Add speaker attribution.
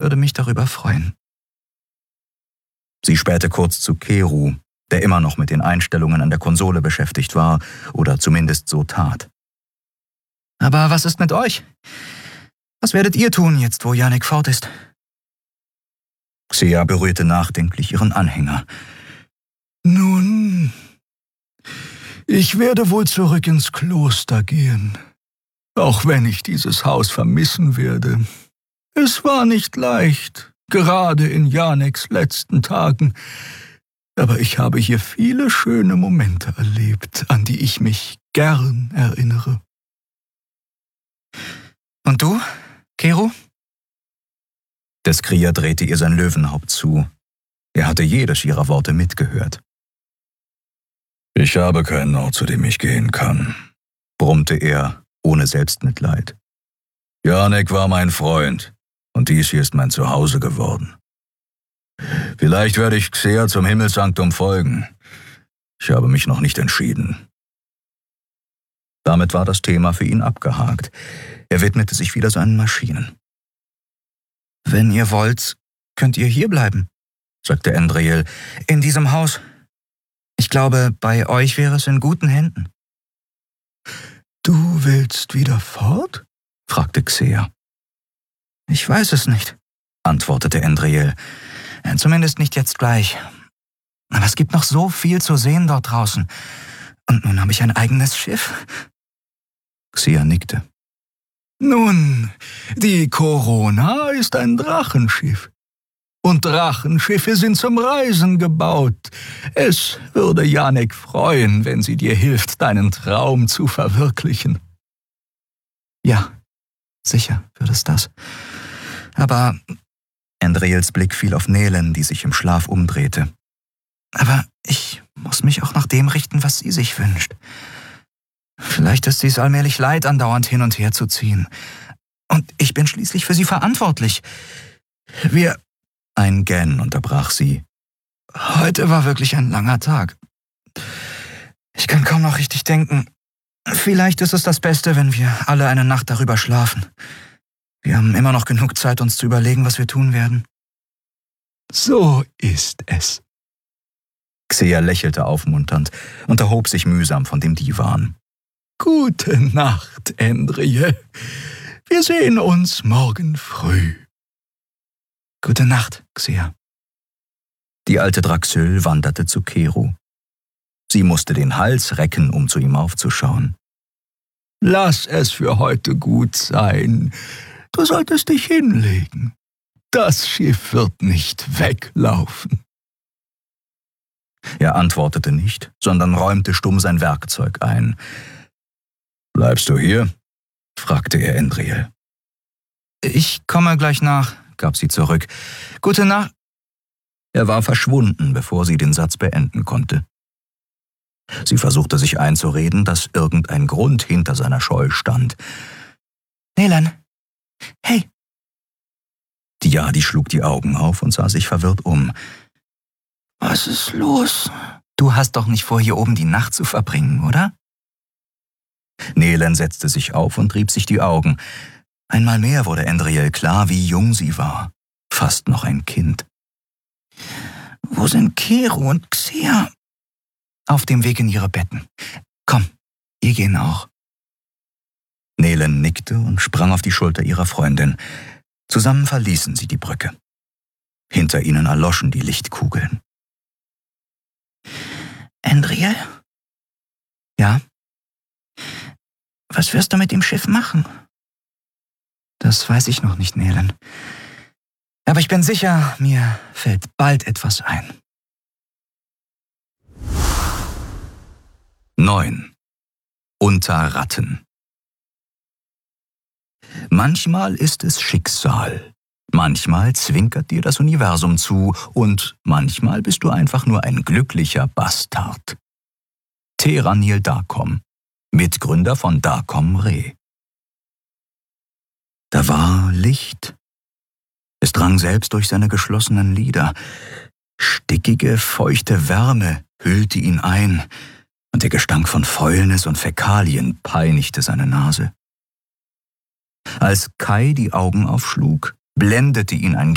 Speaker 1: würde mich darüber freuen. Sie spähte kurz zu Keru, der immer noch mit den Einstellungen an der Konsole beschäftigt war, oder zumindest so tat. »Aber was ist mit euch? Was werdet ihr tun, jetzt wo Janek fort ist?« Xea berührte nachdenklich ihren Anhänger.
Speaker 2: »Nun, ich werde wohl zurück ins Kloster gehen, auch wenn ich dieses Haus vermissen werde. Es war nicht leicht, gerade in Janeks letzten Tagen, aber ich habe hier viele schöne Momente erlebt, an die ich mich gern erinnere.«
Speaker 1: »Und du, Keru?« Der Skrier drehte ihr sein Löwenhaupt zu. Er hatte jedes ihrer Worte mitgehört.
Speaker 2: »Ich habe keinen Ort, zu dem ich gehen kann«,
Speaker 1: brummte er, ohne Selbstmitleid.
Speaker 2: »Janek war mein Freund, und dies hier ist mein Zuhause geworden. Vielleicht werde ich Xea zum Himmelssanktum folgen. Ich habe mich noch nicht entschieden.«
Speaker 1: Damit war das Thema für ihn abgehakt. Er widmete sich wieder seinen Maschinen. »Wenn ihr wollt, könnt ihr hier bleiben«, sagte Endriel, »in diesem Haus. Ich glaube, bei euch wäre es in guten Händen.«
Speaker 2: »Du willst wieder fort?«
Speaker 1: fragte Xea. »Ich weiß es nicht«, antwortete Endriel. »Zumindest nicht jetzt gleich. Aber es gibt noch so viel zu sehen dort draußen. Und nun habe ich ein eigenes Schiff.« Xea nickte.
Speaker 2: »Nun, die Corona ist ein Drachenschiff. Und Drachenschiffe sind zum Reisen gebaut. Es würde Janek freuen, wenn sie dir hilft, deinen Traum zu verwirklichen.«
Speaker 1: »Ja, sicher würde es das. Aber...« Endriels Blick fiel auf Nelen, die sich im Schlaf umdrehte. »Aber ich muss mich auch nach dem richten, was sie sich wünscht. Vielleicht ist sie es allmählich leid, andauernd hin und her zu ziehen. Und ich bin schließlich für sie verantwortlich. Ein Gähnen unterbrach sie. »Heute war wirklich ein langer Tag. Ich kann kaum noch richtig denken. Vielleicht ist es das Beste, wenn wir alle eine Nacht darüber schlafen. Wir haben immer noch genug Zeit, uns zu überlegen, was wir tun werden.«
Speaker 2: »So ist es.«
Speaker 1: Xea lächelte aufmunternd und erhob sich mühsam von dem Divan.
Speaker 2: »Gute Nacht, Endriel. Wir sehen uns morgen früh.«
Speaker 1: »Gute Nacht, Xea.« Die alte Draxyl wanderte zu Keru. Sie musste den Hals recken, um zu ihm aufzuschauen.
Speaker 2: »Lass es für heute gut sein. Du solltest dich hinlegen. Das Schiff wird nicht weglaufen.«
Speaker 1: Er antwortete nicht, sondern räumte stumm sein Werkzeug ein.
Speaker 2: »Bleibst du hier?«
Speaker 1: fragte er Endriel. »Ich komme gleich nach«, gab sie zurück. »Gute Nacht.« Er war verschwunden, bevor sie den Satz beenden konnte. Sie versuchte sich einzureden, dass irgendein Grund hinter seiner Scheu stand. »Nelen, hey!« Die schlug die Augen auf und sah sich verwirrt um.
Speaker 2: »Was ist los?«
Speaker 1: »Du hast doch nicht vor, hier oben die Nacht zu verbringen, oder?« Nelen setzte sich auf und rieb sich die Augen. Einmal mehr wurde Endriel klar, wie jung sie war. Fast noch ein Kind.
Speaker 2: »Wo sind Keru und Xea?«
Speaker 1: »Auf dem Weg in ihre Betten. Komm, wir gehen auch.« Nelen nickte und sprang auf die Schulter ihrer Freundin. Zusammen verließen sie die Brücke. Hinter ihnen erloschen die Lichtkugeln.
Speaker 2: »Endriel?«
Speaker 1: »Ja?«
Speaker 2: »Was wirst du mit dem Schiff machen?«
Speaker 1: »Das weiß ich noch nicht, Nelen. Aber ich bin sicher, mir fällt bald etwas ein.« 9. Unter Ratten. Manchmal ist es Schicksal. Manchmal zwinkert dir das Universum zu und manchmal bist du einfach nur ein glücklicher Bastard. Teranil Dakom, Mitgründer von Dakom Re. Da war Licht. Es drang selbst durch seine geschlossenen Lider. Stickige, feuchte Wärme hüllte ihn ein, und der Gestank von Fäulnis und Fäkalien peinigte seine Nase. Als Kai die Augen aufschlug, blendete ihn ein